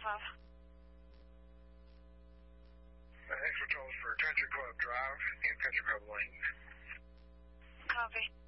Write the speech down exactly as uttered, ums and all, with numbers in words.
of. Uh, extra tolls for Country Club Drive and Country Club Lane. Copy.